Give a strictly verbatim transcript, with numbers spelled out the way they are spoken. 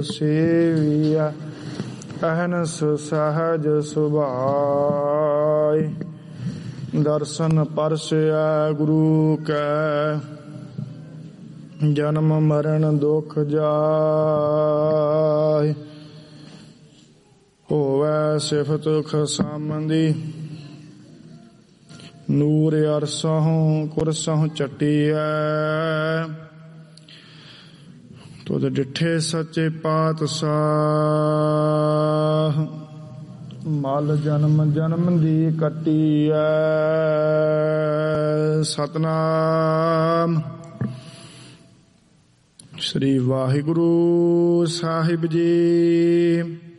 ਸੇਵੀਆ ਅਹਨਸ ਸਹਜ ਸੁਭਾਇ। ਦਰਸ਼ਨ ਪਰਸਿਆ ਗੁਰੂ ਕੈ ਜਨਮ ਮਰਨ ਦੁਖ ਜਾਇ। ਹੋਵੈ ਸਿਫਤ ਖਸਮੰਦੀ ਨੂਰ ਅਰਸਹੁ ਕੁਰਸਹੁ ਚੱਟੀਐ। ਤੁਧ ਡਿਠੇ ਸੱਚੇ ਪਾਤਸ਼ਾਹ ਮਲ ਜਨਮ ਜਨਮ ਦੀ ਕੱਟੀਐ। ਸਤਨਾਮ ਸ੍ਰੀ ਵਾਹਿਗੁਰੂ ਸਾਹਿਬ ਜੀ।